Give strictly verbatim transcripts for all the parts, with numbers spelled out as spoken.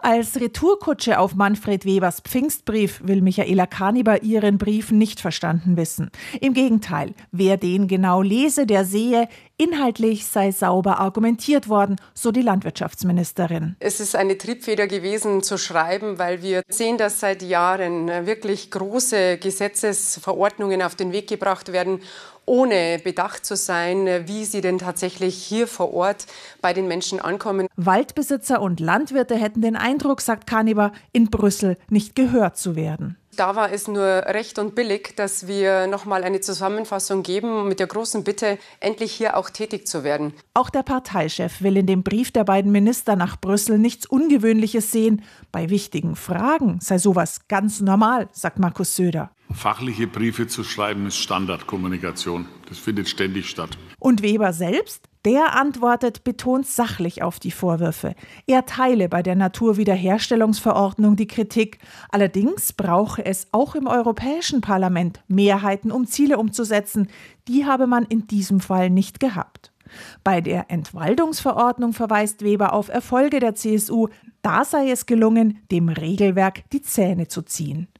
Als Retourkutsche auf Manfred Webers Pfingstbrief will Michaela Kaniber ihren Brief nicht verstanden wissen. Im Gegenteil, wer den genau lese, der sehe, inhaltlich sei sauber argumentiert worden, so die Landwirtschaftsministerin. Es ist eine Triebfeder gewesen zu schreiben, weil wir sehen, dass seit Jahren wirklich große Gesetzesverordnungen auf den Weg gebracht werden, ohne bedacht zu sein, wie sie denn tatsächlich hier vor Ort bei den Menschen ankommen. Waldbesitzer und Landwirte hätten den Eindruck, sagt Kaniber, in Brüssel nicht gehört zu werden. Da war es nur recht und billig, dass wir noch mal eine Zusammenfassung geben, mit der großen Bitte, endlich hier auch tätig zu werden. Auch der Parteichef will in dem Brief der beiden Minister nach Brüssel nichts Ungewöhnliches sehen. Bei wichtigen Fragen sei sowas ganz normal, sagt Markus Söder. Fachliche Briefe zu schreiben ist Standardkommunikation. Das findet ständig statt. Und Weber selbst? Der antwortet betont sachlich auf die Vorwürfe. Er teile bei der Naturwiederherstellungsverordnung die Kritik. Allerdings brauche es auch im Europäischen Parlament Mehrheiten, um Ziele umzusetzen. Die habe man in diesem Fall nicht gehabt. Bei der Entwaldungsverordnung verweist Weber auf Erfolge der C S U. Da sei es gelungen, dem Regelwerk die Zähne zu ziehen.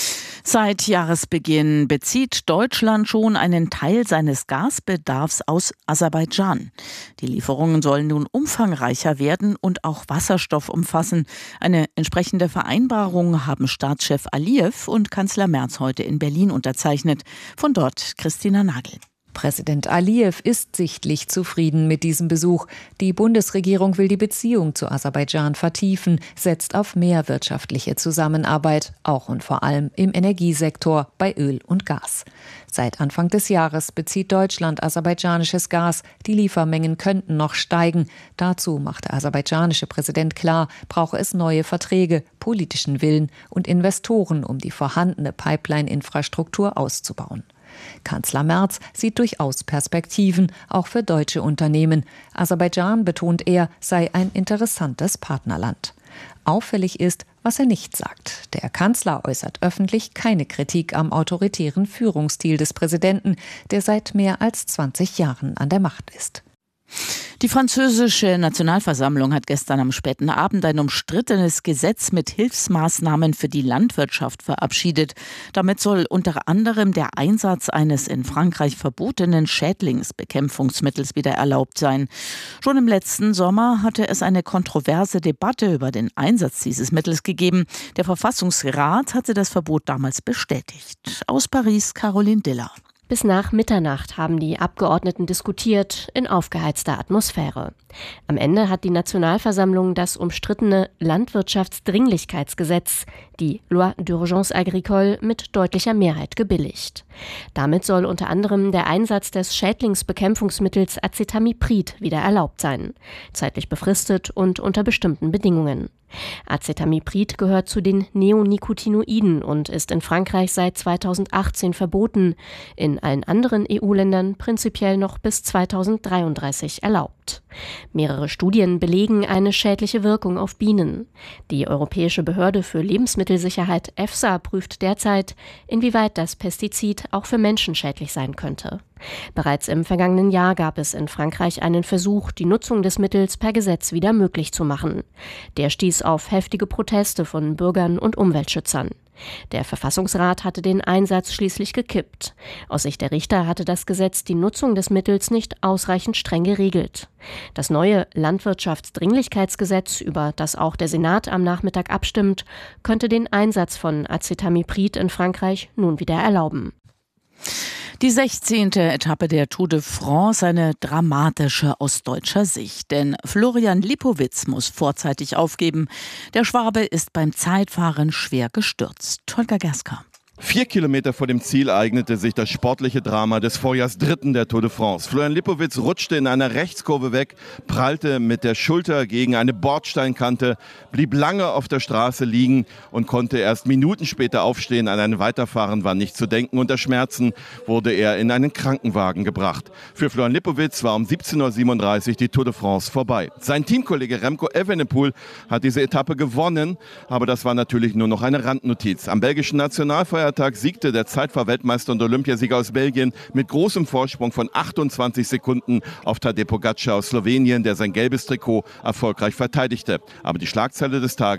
Seit Jahresbeginn bezieht Deutschland schon einen Teil seines Gasbedarfs aus Aserbaidschan. Die Lieferungen sollen nun umfangreicher werden und auch Wasserstoff umfassen. Eine entsprechende Vereinbarung haben Staatschef Aliyev und Kanzler Merz heute in Berlin unterzeichnet. Von dort Christina Nagel. Präsident Aliyev ist sichtlich zufrieden mit diesem Besuch. Die Bundesregierung will die Beziehung zu Aserbaidschan vertiefen, setzt auf mehr wirtschaftliche Zusammenarbeit, auch und vor allem im Energiesektor bei Öl und Gas. Seit Anfang des Jahres bezieht Deutschland aserbaidschanisches Gas. Die Liefermengen könnten noch steigen. Dazu macht der aserbaidschanische Präsident klar, brauche es neue Verträge, politischen Willen und Investoren, um die vorhandene Pipeline-Infrastruktur auszubauen. Kanzler Merz sieht durchaus Perspektiven, auch für deutsche Unternehmen. Aserbaidschan, betont er, sei ein interessantes Partnerland. Auffällig ist, was er nicht sagt. Der Kanzler äußert öffentlich keine Kritik am autoritären Führungsstil des Präsidenten, der seit mehr als zwanzig Jahren an der Macht ist. Die französische Nationalversammlung hat gestern am späten Abend ein umstrittenes Gesetz mit Hilfsmaßnahmen für die Landwirtschaft verabschiedet. Damit soll unter anderem der Einsatz eines in Frankreich verbotenen Schädlingsbekämpfungsmittels wieder erlaubt sein. Schon im letzten Sommer hatte es eine kontroverse Debatte über den Einsatz dieses Mittels gegeben. Der Verfassungsrat hatte das Verbot damals bestätigt. Aus Paris Caroline Diller. Bis nach Mitternacht haben die Abgeordneten diskutiert in aufgeheizter Atmosphäre. Am Ende hat die Nationalversammlung das umstrittene Landwirtschaftsdringlichkeitsgesetz, die Loi d'urgence agricole, mit deutlicher Mehrheit gebilligt. Damit soll unter anderem der Einsatz des Schädlingsbekämpfungsmittels Acetamiprid wieder erlaubt sein, zeitlich befristet und unter bestimmten Bedingungen. Acetamiprid gehört zu den Neonicotinoiden und ist in Frankreich seit zweitausendachtzehn verboten, in allen anderen E U-Ländern prinzipiell noch bis zweitausenddreiunddreißig erlaubt. Mehrere Studien belegen eine schädliche Wirkung auf Bienen. Die Europäische Behörde für Lebensmittelsicherheit EFSA prüft derzeit, inwieweit das Pestizid auch für Menschen schädlich sein könnte. Bereits im vergangenen Jahr gab es in Frankreich einen Versuch, die Nutzung des Mittels per Gesetz wieder möglich zu machen. Der stieß auf heftige Proteste von Bürgern und Umweltschützern. Der Verfassungsrat hatte den Einsatz schließlich gekippt. Aus Sicht der Richter hatte das Gesetz die Nutzung des Mittels nicht ausreichend streng geregelt. Das neue Landwirtschaftsdringlichkeitsgesetz, über das auch der Senat am Nachmittag abstimmt, könnte den Einsatz von Acetamiprid in Frankreich nun wieder erlauben. Die sechzehnte Etappe der Tour de France, eine dramatische aus deutscher Sicht. Denn Florian Lipowitz muss vorzeitig aufgeben. Der Schwabe ist beim Zeitfahren schwer gestürzt. Holger Gerska. Vier Kilometer vor dem Ziel eignete sich das sportliche Drama des Vorjahrsdritten der Tour de France. Florian Lipowitz rutschte in einer Rechtskurve weg, prallte mit der Schulter gegen eine Bordsteinkante, blieb lange auf der Straße liegen und konnte erst Minuten später aufstehen. An ein Weiterfahren war nicht zu denken. Unter Schmerzen wurde er in einen Krankenwagen gebracht. Für Florian Lipowitz war um siebzehn Uhr siebenunddreißig die Tour de France vorbei. Sein Teamkollege Remco Evenepoel hat diese Etappe gewonnen, aber das war natürlich nur noch eine Randnotiz. Am belgischen Nationalfeiertag siegte der Zeitfahrweltmeister und Olympiasieger aus Belgien mit großem Vorsprung von achtundzwanzig Sekunden auf Tadej Pogačar aus Slowenien, der sein gelbes Trikot erfolgreich verteidigte. Aber die Schlagzeile des Tages